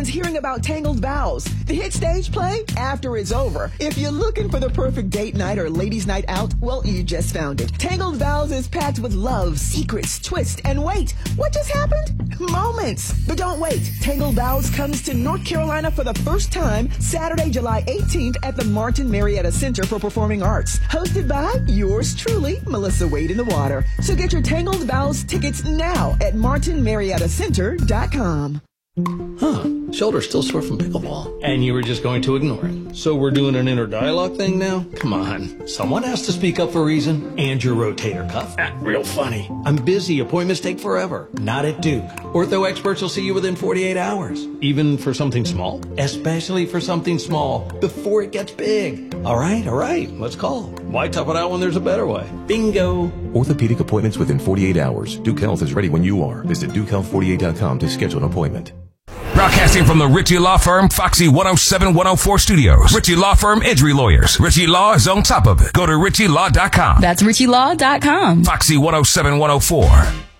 everyone's hearing about Tangled Vows. The hit stage play After It's Over. If you're looking for the perfect date night or ladies' night out, well, you just found it. Tangled Vows is packed with love, secrets, twists, and wait, what just happened? Moments. But don't wait. Tangled Vows comes to North Carolina for the first time Saturday, July 18th at the Martin Marietta Center for Performing Arts. Hosted by yours truly, Melissa Wade in the Water. So get your Tangled Vows tickets now at martinmarietta.center.com. Huh. Shoulder's still sore from pickleball. And you were just going to ignore it. So we're doing an inner dialogue thing now? Come on. Someone has to speak up for a reason. And your rotator cuff. Real funny. I'm busy. Appointments take forever. Not at Duke. Ortho experts will see you within 48 hours. Even for something small? Especially for something small. Before it gets big. All right. Let's call. Why tough it out when there's a better way? Bingo. Orthopedic appointments within 48 hours. Duke Health is ready when you are. Visit DukeHealth48.com to schedule an appointment. Broadcasting from the Ritchie Law Firm, Foxy 107-104 studios. Ritchie Law Firm injury lawyers. Ritchie Law is on top of it. Go to RitchieLaw.com. That's RitchieLaw.com. Foxy 107-104.